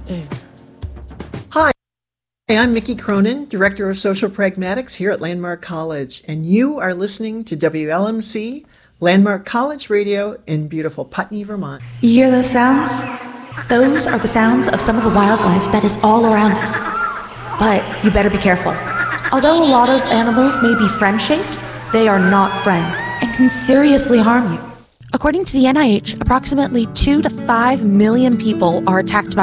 Hi, I'm Mickey Cronin, Director of Social Pragmatics here at Landmark College, and you are listening to WLMC, Landmark College Radio in beautiful Putney, Vermont. You hear those sounds? Those are the sounds of some of the wildlife that is all around us. But you better be careful. Although a lot of animals may be friend-shaped, they are not friends and can seriously harm you. According to the NIH, approximately 2 to 5 million people are attacked by